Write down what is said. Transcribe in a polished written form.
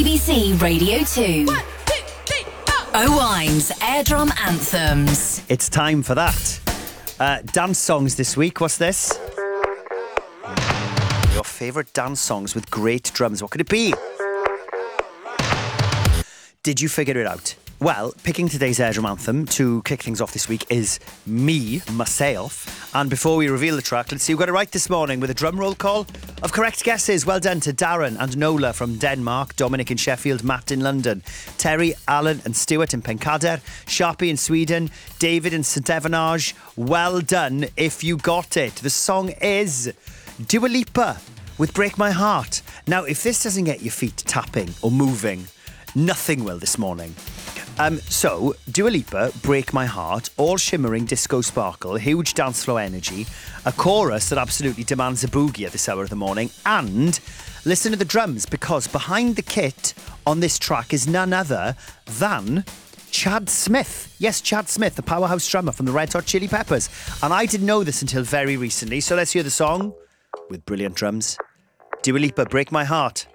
BBC Radio 2. 1, 2, 3, 4. Owine's Air Drum Anthems. It's time for that. Dance songs this week. What's this? Your favourite dance songs with great drums. What could it be? Did you figure it out? Well, picking today's Air Drum Anthem to kick things off this week is myself. And before we reveal the track, let's see who got it right this morning with a drum roll call of correct guesses. Well done to Darren and Nola from Denmark, Dominic in Sheffield, Matt in London, Terry, Alan and Stuart in Pencader, Sharpie in Sweden, David in St Evanage. Well done if you got it. The song is Dua Lipa with Break My Heart. Now, if this doesn't get your feet tapping or moving, nothing will this morning. So, Dua Lipa, Break My Heart, all shimmering disco sparkle, huge dance floor energy, a chorus that absolutely demands a boogie at this hour of the morning, and listen to the drums, because behind the kit on this track is none other than Chad Smith. Yes, Chad Smith, the powerhouse drummer from the Red Hot Chili Peppers. And I didn't know this until very recently, so let's hear the song with brilliant drums. Dua Lipa, Break My Heart.